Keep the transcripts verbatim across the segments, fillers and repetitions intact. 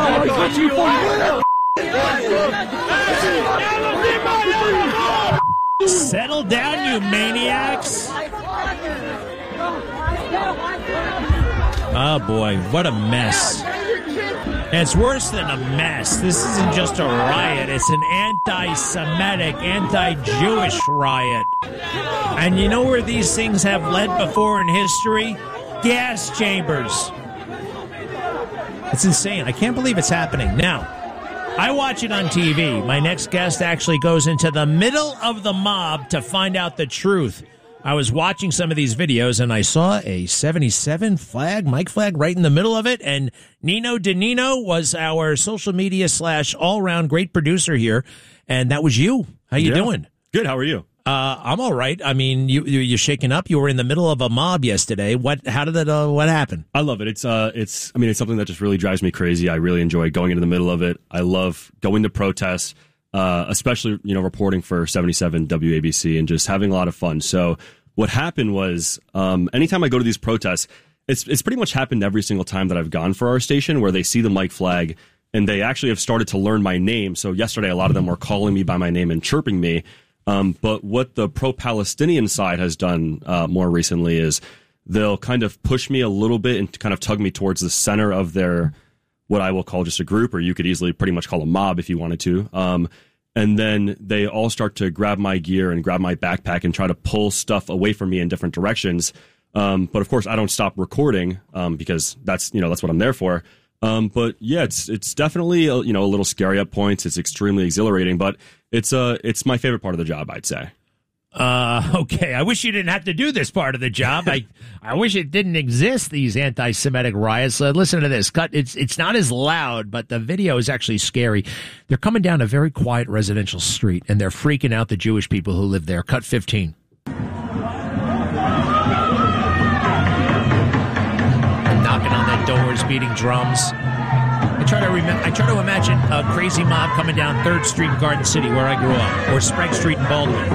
Settle down, you maniacs. Oh, boy, what a mess. And it's worse than a mess. This isn't just a riot. It's an anti-Semitic, anti-Jewish riot. And you know where these things have led before in history? Gas chambers. It's insane. I can't believe it's happening. Now, I watch it on T V. My next guest actually goes into the middle of the mob to find out the truth. I was watching some of these videos, and I saw a seventy-seven flag, Mike flag, right in the middle of it. And Nino DeNino was our social media slash all-around great producer here, and that was you. How you yeah. doing? Good. How are you? Uh, I'm all right. I mean, you, you you're shaking up. You were in the middle of a mob yesterday. What? How did that? Uh, what happened? I love it. It's uh, it's. I mean, it's something that just really drives me crazy. I really enjoy going into the middle of it. I love going to protests. Uh, especially, you know, reporting for seventy-seven W A B C and just having a lot of fun. So what happened was, um, anytime I go to these protests, it's it's pretty much happened every single time that I've gone for our station, where they see the Mike flag and they actually have started to learn my name. So yesterday, a lot of them were calling me by my name and chirping me. Um, but what the pro-Palestinian side has done uh, more recently is they'll kind of push me a little bit and kind of tug me towards the center of their, what I will call just a group, or you could easily pretty much call a mob if you wanted to. Um, and then they all start to grab my gear and grab my backpack and try to pull stuff away from me in different directions. Um, but of course, I don't stop recording um, because that's, you know, that's what I'm there for. Um, but yeah, it's it's definitely a, you know, a little scary at points. It's extremely exhilarating, but it's uh it's my favorite part of the job, I'd say. Uh, okay. I wish you didn't have to do this part of the job. I, I wish it didn't exist, these anti-Semitic riots. Uh, listen to this. Cut. It's, it's not as loud, but the video is actually scary. They're coming down a very quiet residential street, and they're freaking out the Jewish people who live there. Cut fifteen. Knocking on their doors, beating drums. I try to remember. I try to imagine a crazy mob coming down Third Street in Garden City, where I grew up, or Sprague Street in Baldwin.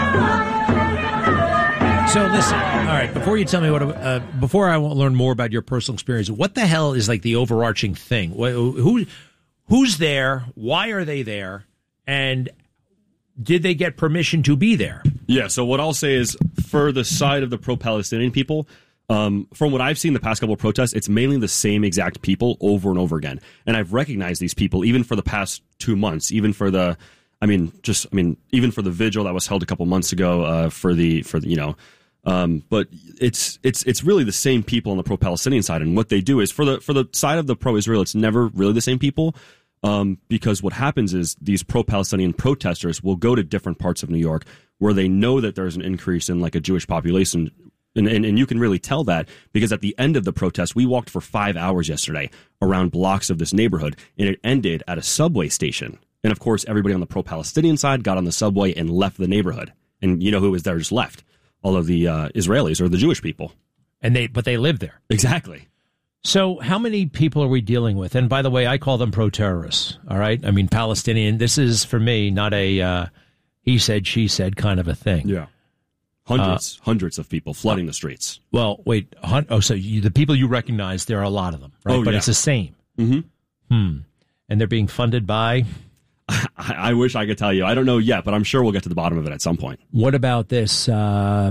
So listen. All right. Before you tell me what, uh, before I learn more about your personal experience, what the hell is like the overarching thing? Who, who's there? Why are they there? And did they get permission to be there? Yeah. So what I'll say is, for the side of the pro-Palestinian people, Um, from what I've seen the past couple of protests, it's mainly the same exact people over and over again. And I've recognized these people even for the past two months, even for the, I mean, just, I mean, even for the vigil that was held a couple months ago, uh, for the, for the, you know, um, but it's, it's, it's really the same people on the pro-Palestinian side. And what they do is, for the, for the side of the pro-Israel, it's never really the same people. Um, because what happens is these pro-Palestinian protesters will go to different parts of New York where they know that there's an increase in like a Jewish population. And, and and you can really tell that because at the end of the protest, we walked for five hours yesterday around blocks of this neighborhood, and it ended at a subway station. And of course, everybody on the pro-Palestinian side got on the subway and left the neighborhood. And you know who was there? Just left. All of the uh, Israelis or the Jewish people. And they, but they live there. Exactly. So how many people are we dealing with? And by the way, I call them pro-terrorists. All right. I mean, Palestinian. This is for me not a uh, he said, she said kind of a thing. Yeah. Hundreds, uh, hundreds of people flooding the streets. Well, wait. Hun- oh, so you, the people you recognize, there are a lot of them, right? Oh, but yeah. it's the same. Mm-hmm. Hmm. And they're being funded by? I, I wish I could tell you. I don't know yet, but I'm sure we'll get to the bottom of it at some point. What about this? Uh,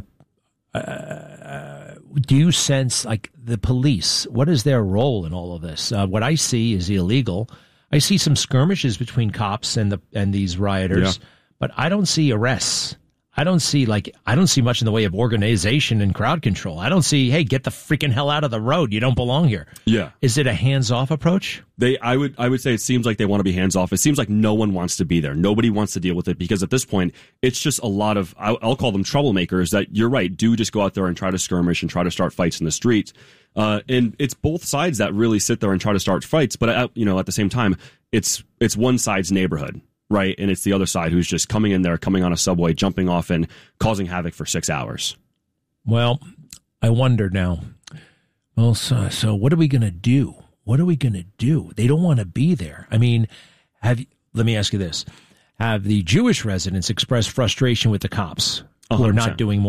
uh, do you sense, like, the police? What is their role in all of this? Uh, what I see is illegal. I see some skirmishes between cops and the and these rioters, yeah. But I don't see arrests. I don't see like I don't see much in the way of organization and crowd control. I don't see, hey, get the freaking hell out of the road. You don't belong here. Yeah. Is it a hands-off approach? They I would I would say it seems like they want to be hands-off. It seems like no one wants to be there. Nobody wants to deal with it because at this point, it's just a lot of I'll, I'll call them troublemakers that you're right, do just go out there and try to skirmish and try to start fights in the streets. Uh, and it's both sides that really sit there and try to start fights, but at, you know, at the same time, it's it's one side's neighborhood. Right, and it's the other side who's just coming in there, coming on a subway, jumping off, and causing havoc for six hours. Well, I wonder now. Well, so, so what are we going to do? What are we going to do? They don't want to be there. I mean, have let me ask you this: have the Jewish residents expressed frustration with the cops who are not doing more?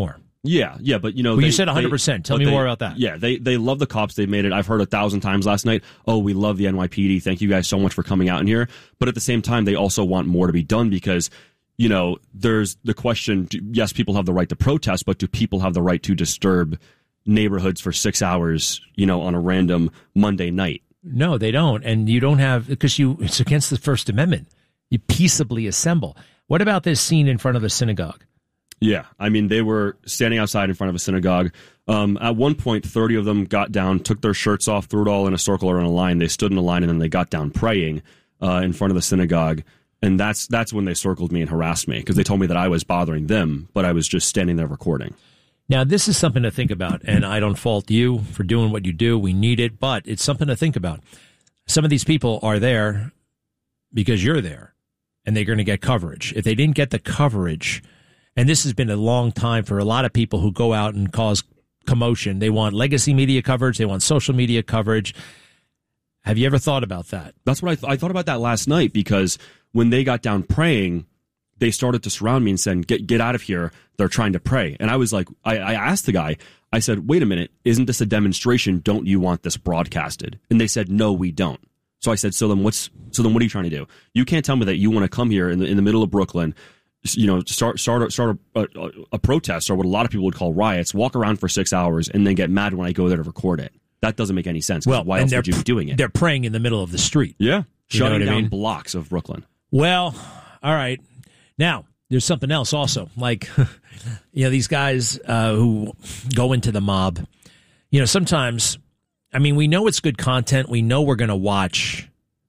Yeah, yeah, but you know, well, they, you said one hundred percent. They, Tell me they, more about that. Yeah, they they love the cops. They've made it. I've heard a thousand times last night. Oh, we love the N Y P D. Thank you guys so much for coming out in here. But at the same time, they also want more to be done because, you know, there's the question. Yes, people have the right to protest, but do people have the right to disturb neighborhoods for six hours? You know, on a random Monday night. No, they don't, and you don't have because you. It's against the First Amendment. You peaceably assemble. What about this scene in front of the synagogue? Yeah, I mean, they were standing outside in front of a synagogue. Um, at one point, thirty of them got down, took their shirts off, threw it all in a circle or in a line. They stood in a line, and then they got down praying uh, in front of the synagogue. And that's that's when they circled me and harassed me because they told me that I was bothering them, but I was just standing there recording. Now, this is something to think about, and I don't fault you for doing what you do. We need it, but it's something to think about. Some of these people are there because you're there, and they're going to get coverage. If they didn't get the coverage... And this has been a long time for a lot of people who go out and cause commotion. They want legacy media coverage. They want social media coverage. Have you ever thought about that? That's what I, th- I thought about that last night because when they got down praying, they started to surround me and said, get get out of here. They're trying to pray. And I was like, I, I asked the guy, I said, wait a minute, isn't this a demonstration? Don't you want this broadcasted? And they said, no, we don't. So I said, so then what's so then what are you trying to do? You can't tell me that you want to come here in the in the middle of Brooklyn, you know, start start start a, a, a protest or what a lot of people would call riots, walk around for six hours, and then get mad when I go there to record it. That doesn't make any sense. Well, why else would you be doing it? They're praying in the middle of the street. Yeah, you know shutting what down I mean? blocks of Brooklyn. Well, all right. Now, there's something else also. Like, you know, these guys uh, who go into the mob, you know, sometimes, I mean, we know it's good content. We know we're going to watch,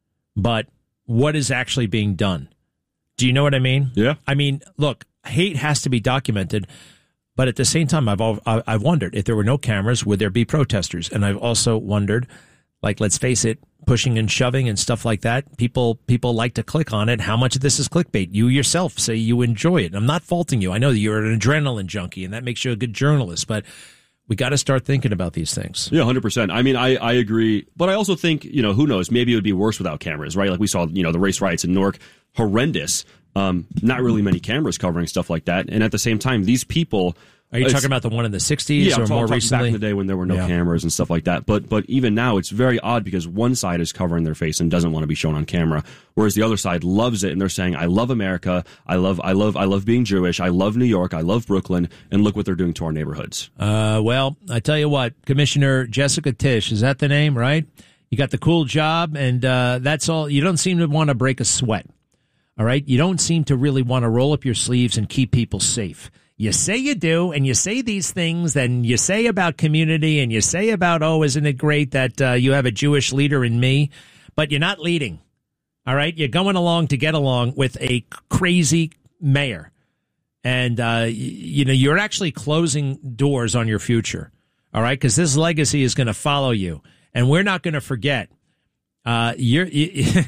but what is actually being done? Do you know what I mean? Yeah. I mean, look, hate has to be documented, but at the same time, I've I've wondered if there were no cameras, would there be protesters? And I've also wondered, like, let's face it, pushing and shoving and stuff like that. People people like to click on it. How much of this is clickbait? You yourself say you enjoy it. I'm not faulting you. I know that you're an adrenaline junkie, and that makes you a good journalist, but we got to start thinking about these things. Yeah, one hundred percent. I mean, I, I agree. But I also think, you know, who knows? Maybe it would be worse without cameras, right? Like we saw, you know, the race riots in Newark. Horrendous. Um, not really many cameras covering stuff like that. And at the same time, these people... Are you talking about the one in the sixties yeah, or more talking recently? Back in the day when there were no yeah. cameras and stuff like that. But but even now, it's very odd because one side is covering their face and doesn't want to be shown on camera, whereas the other side loves it and they're saying, "I love America. I love I love I love being Jewish. I love New York. I love Brooklyn. And look what they're doing to our neighborhoods." Uh, well, I tell you what, Commissioner Jessica Tisch, is that the name, right? You got the cool job, and uh, that's all. You don't seem to want to break a sweat. All right, you don't seem to really want to roll up your sleeves and keep people safe. You say you do, and you say these things, and you say about community, and you say about, oh, isn't it great that uh, you have a Jewish leader in me, but you're not leading, all right? You're going along to get along with a crazy mayor, and, uh, you know, you're actually closing doors on your future, all right, because this legacy is going to follow you, and we're not going to forget. Uh, you're you,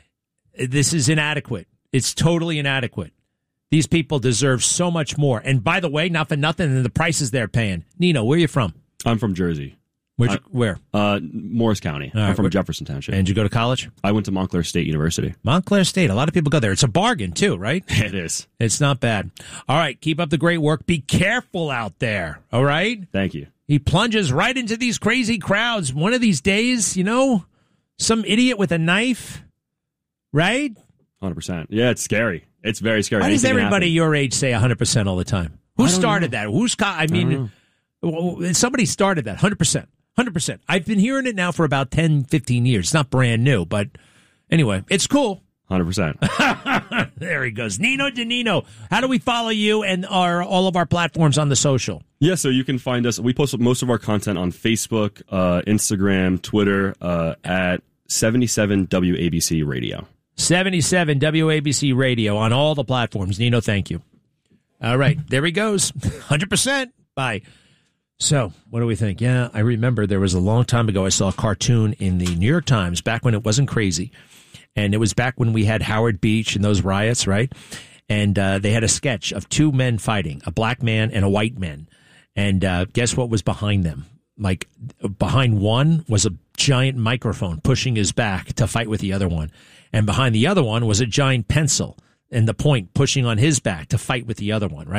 this is inadequate. It's totally inadequate. These people deserve so much more. And by the way, not for nothing, and the prices they're paying. Nino, where are you from? I'm from Jersey. Where'd you, uh, where? Uh, Morris County. All I'm right, from where, Jefferson Township. And did you go to college? I went to Montclair State University. Montclair State. A lot of people go there. It's a bargain, too, right? It is. It's not bad. All right, keep up the great work. Be careful out there, all right? Thank you. He plunges right into these crazy crowds. One of these days, you know, some idiot with a knife, right? one hundred percent. Yeah, it's scary. It's very scary. Why does Anything everybody can your age say one hundred percent all the time? Who started know. that? Who's? I mean, I somebody started that, one hundred percent. one hundred percent. I've been hearing it now for about ten, fifteen years. It's not brand new, but anyway, it's cool. one hundred percent. There he goes. Nino DiNino. How do we follow you and our all of our platforms on the social? Yeah, so you can find us. We post most of our content on Facebook, uh, Instagram, Twitter, uh, at seventy-seven W A B C Radio. seventy-seven W A B C Radio on all the platforms. Nino, thank you. All right, there he goes. one hundred percent. Bye. So, what do we think? Yeah, I remember there was a long time ago I saw a cartoon in the New York Times back when it wasn't crazy. And it was back when we had Howard Beach and those riots, right? And uh, they had a sketch of two men fighting, a black man and a white man. And uh, guess what was behind them? Like, behind one was a giant microphone pushing his back to fight with the other one. And behind the other one was a giant pencil and the point pushing on his back to fight with the other one, right?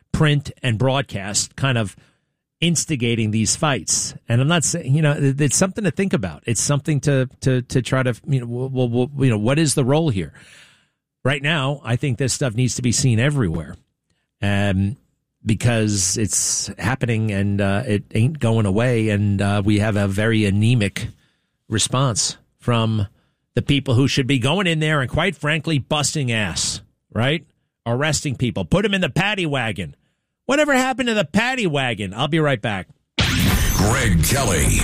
print and broadcast kind of instigating these fights. And I'm not saying, you know, it's something to think about. It's something to to to try to, you know, well, well, you know, what is the role here? Right now, I think this stuff needs to be seen everywhere, um, because it's happening and uh, it ain't going away. And uh, we have a very anemic response from the people who should be going in there and, quite frankly, busting ass, right? Arresting people. Put them in the paddy wagon. Whatever happened to the paddy wagon? I'll be right back. Greg Kelly.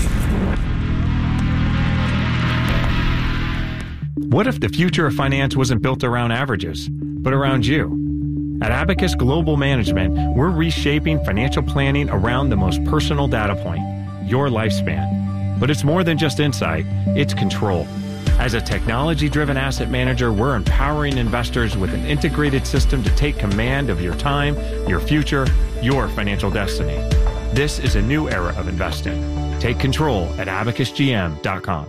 What if the future of finance wasn't built around averages, but around you? At Abacus Global Management, we're reshaping financial planning around the most personal data point, your lifespan. But it's more than just insight, it's control. As a technology-driven asset manager, we're empowering investors with an integrated system to take command of your time, your future, your financial destiny. This is a new era of investing. Take control at abacus g m dot com.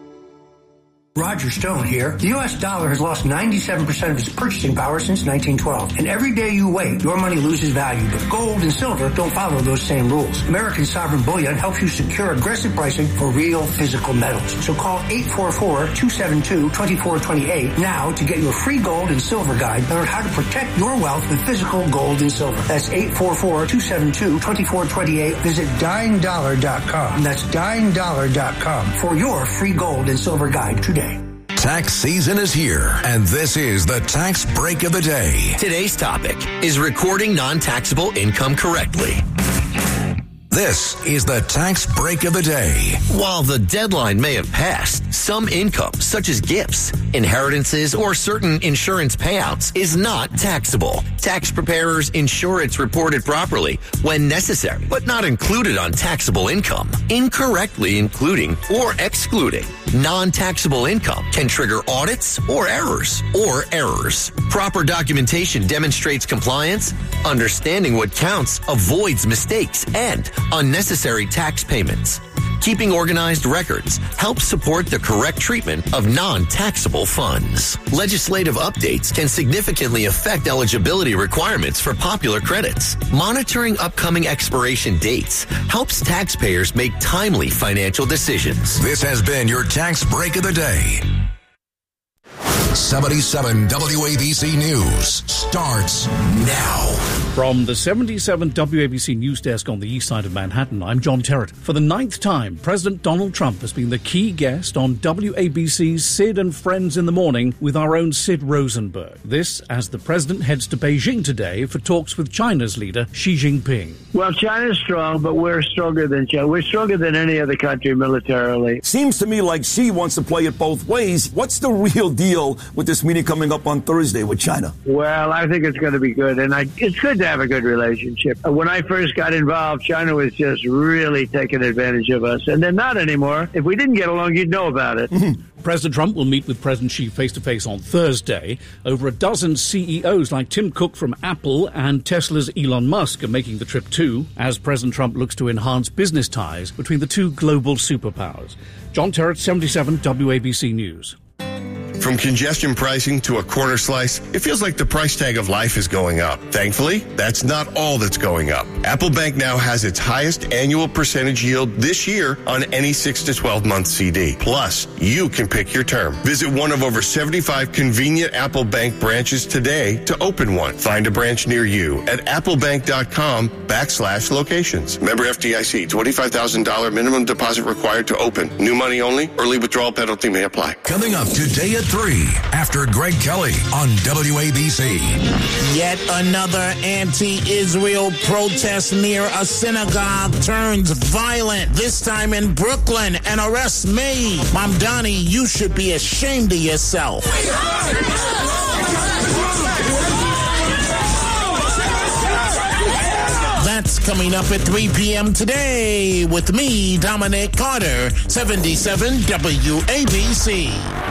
Roger Stone here. The U S dollar has lost ninety-seven percent of its purchasing power since nineteen twelve. And every day you wait, your money loses value. But gold and silver don't follow those same rules. American Sovereign Bullion helps you secure aggressive pricing for real physical metals. So call eight four four, two seven two, two four two eight now to get your free gold and silver guide. Learn how to protect your wealth with physical gold and silver. That's eight four four, two seven two, two four two eight. Visit dying dollar dot com. That's dying dollar dot com for your free gold and silver guide today. Tax season is here, and this is the Tax Break of the Day. Today's topic is recording non-taxable income correctly. This is the Tax Break of the Day. While the deadline may have passed, some income, such as gifts, inheritances, or certain insurance payouts, is not taxable. Tax preparers ensure it's reported properly when necessary, but not included on taxable income. Incorrectly including or excluding non-taxable income can trigger audits or errors, or errors. Proper documentation demonstrates compliance. Understanding what counts avoids mistakes and unnecessary tax payments. Keeping organized records helps support the correct treatment of non-taxable funds. Legislative updates can significantly affect eligibility requirements for popular credits. Monitoring upcoming expiration dates helps taxpayers make timely financial decisions. This has been your Tax Break of the Day. seventy-seven W A B C News starts now. From the seventy-seven W A B C News Desk on the east side of Manhattan, I'm John Terrett. For the ninth time, President Donald Trump has been the key guest on W A B C's Sid and Friends in the Morning with our own Sid Rosenberg. This as the president heads to Beijing today for talks with China's leader, Xi Jinping. Well, China's strong, but we're stronger than China. We're stronger than any other country militarily. Seems to me like Xi wants to play it both ways. What's the real deal with this meeting coming up on Thursday with China? Well, I think it's going to be good, and I, it's good to have a good relationship. When I first got involved, China was just really taking advantage of us, and they're not anymore. If we didn't get along, you'd know about it. Mm-hmm. President Trump will meet with President Xi face-to-face on Thursday. Over a dozen C E Os like Tim Cook from Apple and Tesla's Elon Musk are making the trip too, as President Trump looks to enhance business ties between the two global superpowers. John Terrett, seventy-seven W A B C News. From congestion pricing to a corner slice, it feels like the price tag of life is going up. Thankfully, that's not all that's going up. Apple Bank now has its highest annual percentage yield this year on any six to twelve month C D. Plus, you can pick your term. Visit one of over seventy-five convenient Apple Bank branches today to open one. Find a branch near you at applebank.com backslash locations. Member F D I C, twenty-five thousand dollars minimum deposit required to open. New money only. Early withdrawal penalty may apply. Coming up today at three after Greg Kelly on W A B C. Yet another anti-Israel protest near a synagogue turns violent, this time in Brooklyn, and arrests me. Mamdani, you should be ashamed of yourself. That's coming up at three p.m. today with me, Dominic Carter, seventy-seven W A B C.